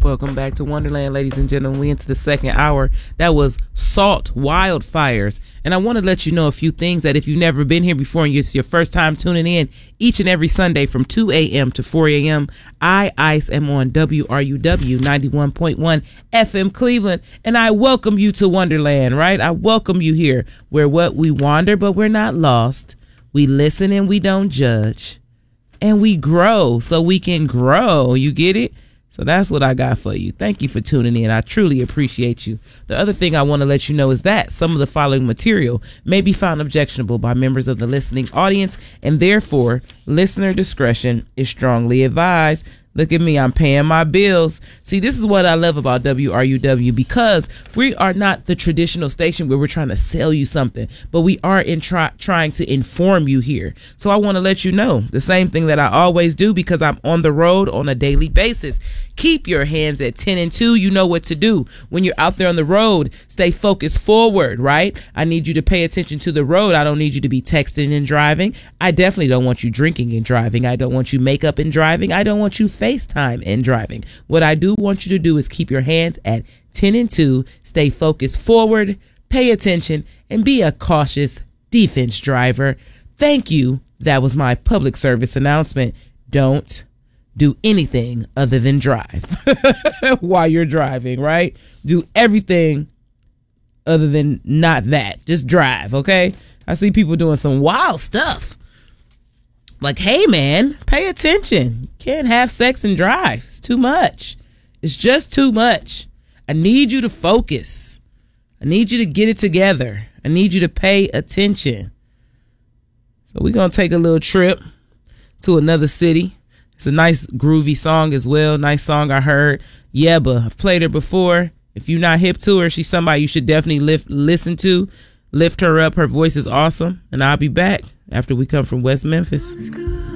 Welcome back to Wonderland, ladies and gentlemen. We into the second hour. That was Salt Wildfires. And I want to let you know a few things that if you've never been here before and it's your first time tuning in, each and every Sunday from 2 a.m. to 4 a.m., Ice am on WRUW 91.1 FM Cleveland. And I welcome you to Wonderland, right? I welcome you here where we wander, but we're not lost. We listen and we don't judge. And we grow so we can grow. You get it? So that's what I got for you. Thank you for tuning in. I truly appreciate you. The other thing I want to let you know is that some of the following material may be found objectionable by members of the listening audience, and therefore listener discretion is strongly advised. Look at me, I'm paying my bills. See, this is what I love about WRUW, because we are not the traditional station where we're trying to sell you something, but we are trying to inform you here. So I want to let you know the same thing that I always do, because I'm on the road on a daily basis. Keep your hands at 10 and 2. You know what to do. When you're out there on the road, stay focused forward, right? I need you to pay attention to the road. I don't need you to be texting and driving. I definitely don't want you drinking and driving. I don't want you makeup and driving. I don't want you FaceTime and driving. What I do want you to do is keep your hands at 10 and 2. Stay focused forward, pay attention, and be a cautious defense driver. Thank you. That was my public service announcement. Don't do anything other than drive while you're driving, right? Do everything other than not that. Just drive, okay? I see people doing some wild stuff. Like, hey, man, pay attention. You can't have sex and drive. It's too much. It's just too much. I need you to focus. I need you to get it together. I need you to pay attention. So we're going to take a little trip to another city. It's a nice groovy song as well. Nice song I heard. Yeba. I've played her before. If you're not hip to her, she's somebody you should definitely listen to. Lift her up. Her voice is awesome. And I'll be back after we come from West Memphis.